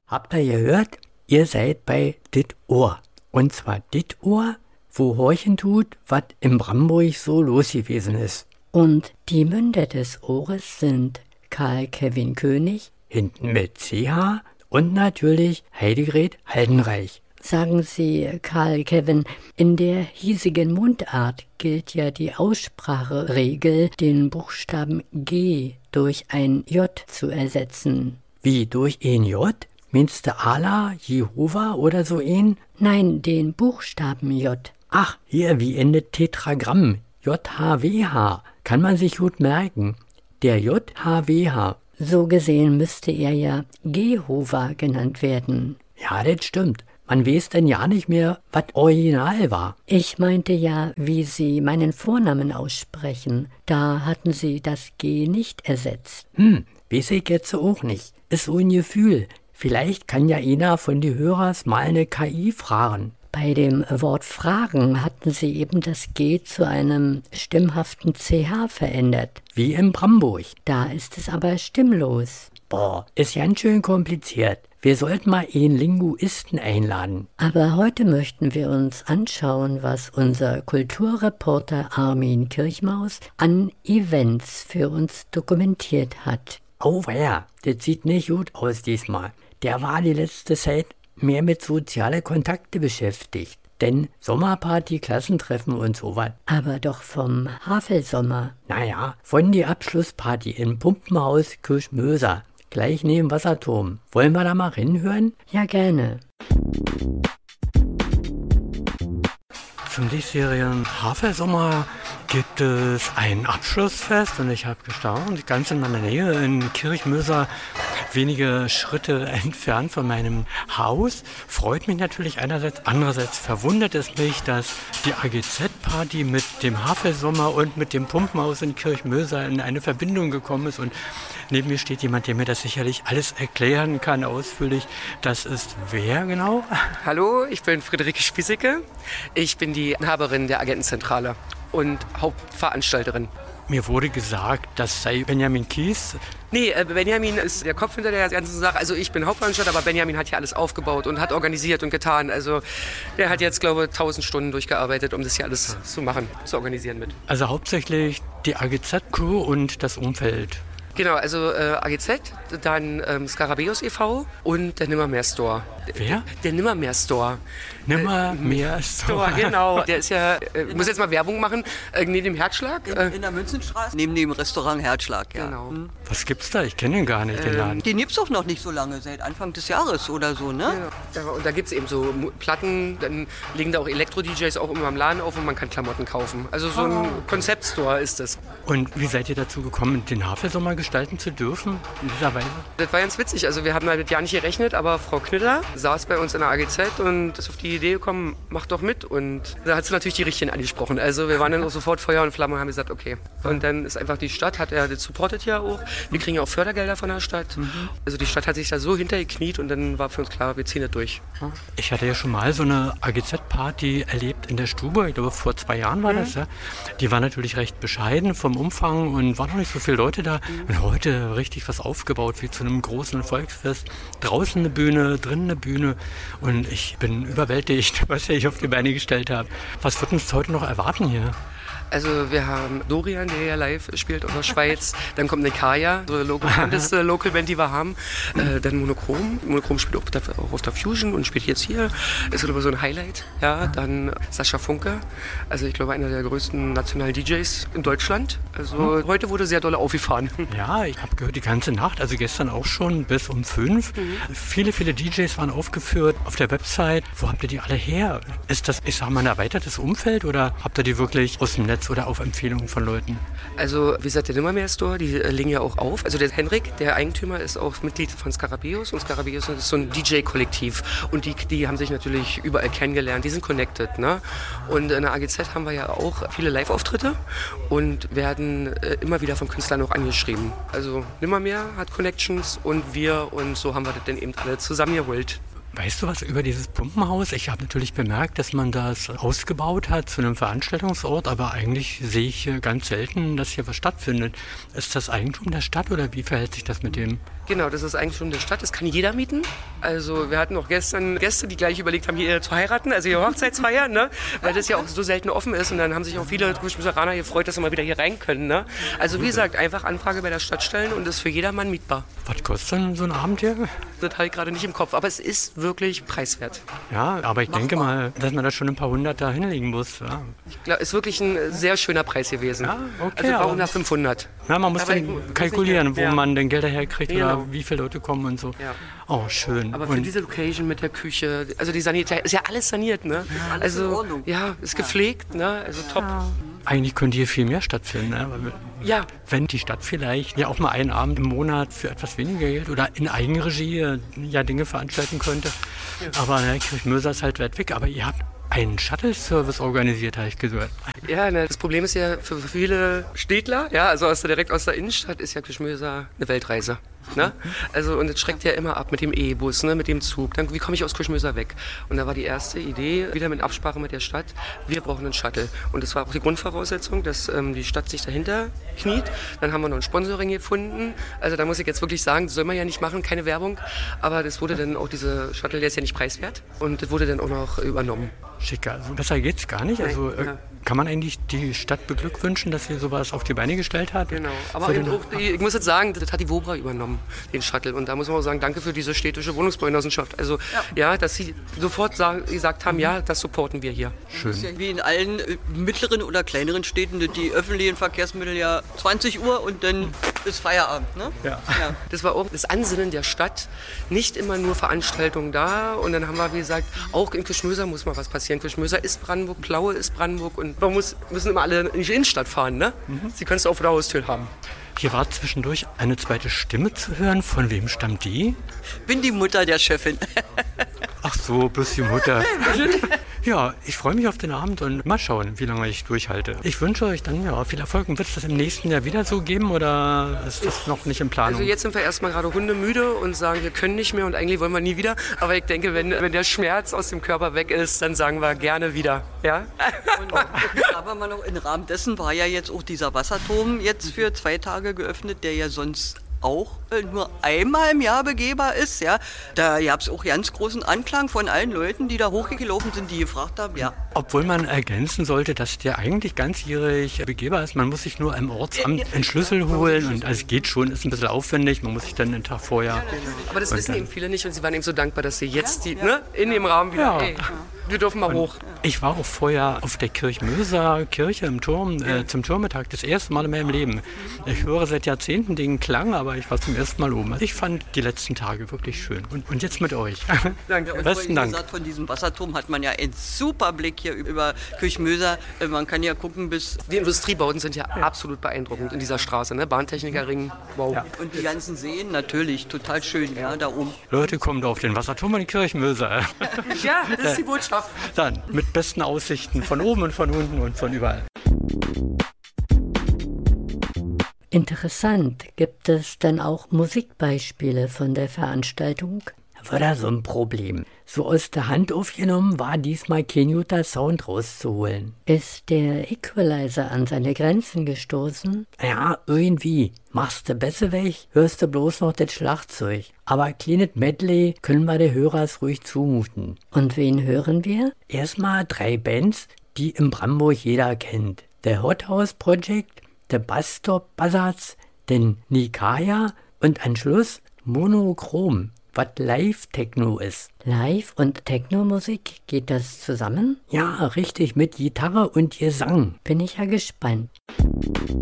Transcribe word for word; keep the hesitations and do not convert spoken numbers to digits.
Habt ihr gehört? Ihr seid bei Dit Ohr. Und zwar Dit Ohr, wo horchen tut, was in Bramburg so los gewesen ist. Und die Münder des Ohres sind Karl Kevin König, hinten mit C H und natürlich Heidegret Heidenreich. Sagen Sie, Karl Kevin, in der hiesigen Mundart gilt ja die Ausspracheregel, den Buchstaben G durch ein J zu ersetzen. Wie, durch ein J? Meinst du Allah, Jehova oder so ein? Nein, den Buchstaben J. Ach, hier wie in das Tetragramm. J H W H. Kann man sich gut merken. Der J H W H. So gesehen müsste er ja Jehova genannt werden. Ja, das stimmt. Man weiß denn ja nicht mehr, was original war. Ich meinte ja, wie Sie meinen Vornamen aussprechen. Da hatten Sie das G nicht ersetzt. Hm, weiß ich jetzt auch nicht. Ist so ein Gefühl. Vielleicht kann ja einer von den Hörers mal eine K I fragen. Bei dem Wort Fragen hatten Sie eben das G zu einem stimmhaften C H verändert. Wie in Bramburg. Da ist es aber stimmlos. Boah, ist ganz schön kompliziert. Wir sollten mal einen Linguisten einladen. Aber heute möchten wir uns anschauen, was unser Kulturreporter Armin Kirchmaus an Events für uns dokumentiert hat. Oh ja, das sieht nicht gut aus diesmal. Der war die letzte Zeit mehr mit sozialen Kontakten beschäftigt. Denn Sommerparty, Klassentreffen und sowas. Aber doch vom Havelsommer. Naja, von die Abschlussparty im Pumpenhaus Kirchmöser. Gleich neben Wasserturm. Wollen wir da mal hinhören? Ja, gerne. Zum diesjährigen Havelsommer gibt es ein Abschlussfest und ich habe gestaunt, ganz in meiner Nähe in Kirchmöser, wenige Schritte entfernt von meinem Haus. Freut mich natürlich einerseits, andererseits verwundert es mich, dass die A G Z-Party mit dem Havelsommer und mit dem Pumpenhaus in Kirchmöser in eine Verbindung gekommen ist und neben mir steht jemand, der mir das sicherlich alles erklären kann, ausführlich. Das ist wer genau? Hallo, ich bin Friederike Spiesecke. Ich bin die Inhaberin der Agentenzentrale und Hauptveranstalterin. Mir wurde gesagt, das sei Benjamin Kies. Nee, äh, Benjamin ist der Kopf hinter der ganzen Sache. Also ich bin Hauptveranstalter, aber Benjamin hat hier alles aufgebaut und hat organisiert und getan. Also der hat jetzt, glaube ich, tausend Stunden durchgearbeitet, um das hier alles zu machen, zu organisieren mit. Also hauptsächlich die A G Z-Crew und das Umfeld. Genau, also äh, A G Z, dann ähm, Skarabeus e V und der Nimmermehr-Store. Wer? Der Nimmermehr-Store. Nimmermehr-Store, genau. Der ist ja, äh, ich muss jetzt mal Werbung machen, äh, neben dem Herzschlag. In, in der Münzenstraße, neben dem Restaurant Herzschlag, ja. Genau. Hm. Was gibt's da? Ich kenne den gar nicht, den Laden. Den gibt's doch noch nicht so lange, seit Anfang des Jahres oder so, ne? Ja. Und da gibt's eben so Platten, dann legen da auch Elektro-D Js auch immer im Laden auf und man kann Klamotten kaufen. Also so ein Konzeptstore ist das. Und wie seid ihr dazu gekommen, den Havelsommer gestalten zu dürfen in dieser Weise? Das war ganz witzig. Also wir haben damit ja nicht gerechnet, aber Frau Knitter saß bei uns in der A G Z und ist auf die Idee gekommen, mach doch mit. Und da hat sie natürlich die Richtigen angesprochen. Also wir waren dann auch sofort Feuer und Flamme und haben gesagt, okay. Und dann ist einfach die Stadt, hat er das supportet ja auch. Wir kriegen ja auch Fördergelder von der Stadt. Mhm. Also die Stadt hat sich da so hintergekniet und dann war für uns klar, wir ziehen das durch. Ich hatte ja schon mal so eine A G Z-Party erlebt in der Stube. Ich glaube, vor zwei Jahren war mhm. das. Ja. Die war natürlich recht bescheiden vom Umfang und waren noch nicht so viele Leute da. Mhm. Und heute richtig was aufgebaut, wie zu einem großen Volksfest. Draußen eine Bühne, drinnen eine Bühne. Und ich bin überwältigt, was ich auf die Beine gestellt habe. Was wird uns heute noch erwarten hier? Also wir haben Dorian, der ja live spielt aus der Schweiz. Dann kommt Nekaya, so eine bekannteste Local Band, die wir haben. Äh, dann Monochrom. Monochrom spielt auch, der, auch auf der Fusion und spielt jetzt hier. Das ist aber so ein Highlight. Ja, dann Sascha Funke. Also ich glaube, einer der größten nationalen D Js in Deutschland. Also mhm. heute wurde sehr doll aufgefahren. Ja, ich habe gehört die ganze Nacht, also gestern auch schon bis um fünf. Mhm. Viele, viele D Js waren aufgeführt auf der Website. Wo habt ihr die alle her? Ist das, ich sag mal, ein erweitertes Umfeld oder habt ihr die wirklich aus dem Netz oder auf Empfehlungen von Leuten? Also wie gesagt, der Nimmermehr-Store, die äh, legen ja auch auf. Also der Henrik, der Eigentümer, ist auch Mitglied von Skarabeus und Skarabeus ist so ein D J-Kollektiv und die, die haben sich natürlich überall kennengelernt, die sind connected, ne? Und in der A G Z haben wir ja auch viele Live-Auftritte und werden äh, immer wieder von Künstlern auch angeschrieben. Also Nimmermehr hat Connections und wir und so haben wir das dann eben alle zusammengeholt. Weißt du was über dieses Pumpenhaus? Ich habe natürlich bemerkt, dass man das ausgebaut hat zu einem Veranstaltungsort, aber eigentlich sehe ich ganz selten, dass hier was stattfindet. Ist das Eigentum der Stadt oder wie verhält sich das mit dem? Genau, das ist Eigentum der Stadt, das kann jeder mieten. Also wir hatten auch gestern Gäste, die gleich überlegt haben, hier zu heiraten, also ihre Hochzeitsfeier, ne? Weil das ja auch so selten offen ist und dann haben sich auch viele Geschmüseraner gefreut, dass sie mal wieder hier rein können. Ne? Also wie gesagt, einfach Anfrage bei der Stadt stellen und ist für jedermann mietbar. Was kostet denn so ein Abend hier? Das habe ich gerade nicht im Kopf, aber es ist wirklich preiswert. Ja, aber ich Mach denke mal. mal, dass man da schon ein paar hundert da hinlegen muss. Ja. Ich glaube, ist wirklich ein sehr schöner Preis gewesen. Ja, okay, also war unter fünfhundert. Ja, man muss aber dann ich, kalkulieren, wo ja. man denn Gelder herkriegt genau. oder wie viele Leute kommen und so. Ja. Oh, schön. Aber für und diese Location mit der Küche, also die Sanität, ist ja alles saniert, ne? Ja, alles also, in Ordnung. Ja, ist gepflegt, ne? Also top. Ja. Eigentlich könnte hier viel mehr stattfinden. Ne? Ja. Wenn die Stadt vielleicht ja auch mal einen Abend im Monat für etwas weniger Geld oder in Eigenregie ja Dinge veranstalten könnte. Ja. Aber ne, Kirchmöser ist halt weit weg. Aber ihr habt einen Shuttle-Service organisiert, habe ich gehört. Ja, ne, das Problem ist ja für viele Städtler, ja, also aus der, direkt aus der Innenstadt ist ja Kirchmöser eine Weltreise. Ne? Also, und es schreckt ja immer ab mit dem E-Bus, ne, mit dem Zug. Dann, wie komme ich aus Kirchmöser weg? Und da war die erste Idee, wieder mit Absprache mit der Stadt, wir brauchen einen Shuttle. Und das war auch die Grundvoraussetzung, dass ähm, die Stadt sich dahinter kniet. Dann haben wir noch ein Sponsoring gefunden. Also da muss ich jetzt wirklich sagen, das soll man ja nicht machen, keine Werbung. Aber das wurde dann auch, diese Shuttle, der ist ja nicht preiswert. Und das wurde dann auch noch übernommen. Schicker, also besser geht's gar nicht. Also äh, ja. Kann man eigentlich die Stadt beglückwünschen, dass sie sowas auf die Beine gestellt hat? Genau, aber auch die, ich muss jetzt sagen, das hat die Wobra übernommen, den Shuttle. Und da muss man auch sagen, danke für diese städtische Wohnungsbaugenossenschaft. Also ja, ja dass sie sofort sagen, gesagt haben, ja, das supporten wir hier. Schön. Das ist ja wie in allen äh, mittleren oder kleineren Städten, die öffentlichen Verkehrsmittel ja zwanzig Uhr und dann ist Feierabend. Ne? Ja. Ja. Das war auch das Ansinnen der Stadt, nicht immer nur Veranstaltungen da. Und dann haben wir, wie gesagt, auch in Kirchmöser muss mal was passieren. Kirchmöser ist Brandenburg, Plaue ist Brandenburg und man muss, müssen immer alle in die Innenstadt fahren. Ne? Mhm. Sie können es auch vor der Haustür haben. Hier war zwischendurch eine zweite Stimme zu hören. Von wem stammt die? Bin die Mutter der Chefin. Ach so, bist die Mutter. Ja, ich freue mich auf den Abend und mal schauen, wie lange ich durchhalte. Ich wünsche euch dann ja viel Erfolg. Und wird es das im nächsten Jahr wieder so geben oder ist das noch nicht in Planung? Also jetzt sind wir erstmal gerade hundemüde und sagen, wir können nicht mehr und eigentlich wollen wir nie wieder. Aber ich denke, wenn, wenn der Schmerz aus dem Körper weg ist, dann sagen wir gerne wieder. Ja? Und, aber mal noch im Rahmen dessen war ja jetzt auch dieser Wasserturm jetzt für zwei Tage geöffnet, der ja sonst auch äh, nur einmal im Jahr begehbar ist. Ja. Da gab es auch ganz großen Anklang von allen Leuten, die da hochgelaufen sind, die gefragt haben. Ja. Obwohl man ergänzen sollte, dass der eigentlich ganzjährig begehbar ist. Man muss sich nur im Ortsamt einen Schlüssel holen und also es geht schon, ist ein bisschen aufwendig. Man muss sich dann einen Tag vorher... Ja, aber das wissen eben viele nicht und sie waren eben so dankbar, dass sie jetzt die, ne, in dem Raum wieder... Ja. Ey, wir dürfen mal und hoch. Ich war auch vorher auf der Kirchmöser Kirche im Turm, äh, zum Turmetag, das erste Mal in meinem Leben. Ich höre seit Jahrzehnten den Klang, aber ich war zum ersten Mal oben. Ich fand die letzten Tage wirklich schön. Und, und jetzt mit euch. Danke. Und besten Dank. Gesagt, von diesem Wasserturm hat man ja einen super Blick hier über Kirchmöser. Man kann ja gucken bis... Die Industriebauten sind ja, ja. absolut beeindruckend in dieser Straße. Ne? Bahntechnikerring, wow. Ja. Und die ganzen Seen natürlich, total schön, ja, da oben. Leute, kommt auf den Wasserturm und die Kirchmöser. Ja, das ist die Botschaft. Dann mit besten Aussichten von oben und von unten und von überall. Interessant. Gibt es dann auch Musikbeispiele von der Veranstaltung? War da so ein Problem. So aus der Hand aufgenommen war diesmal kein guter Sound rauszuholen. Ist der Equalizer an seine Grenzen gestoßen? Ja, irgendwie. Machst du besser weg, hörst du bloß noch das Schlagzeug. Aber ein kleines Medley können wir den Hörers ruhig zumuten. Und wen hören wir? Erstmal drei Bands, die in Brandenburg jeder kennt. Der Hot House Project, der Bastop Buzzards, den Nikaya und am Schluss Monochrom, was Live-Techno ist. Live- und Techno-Musik, geht das zusammen? Ja, richtig, mit Gitarre und Gesang. Bin ich ja gespannt.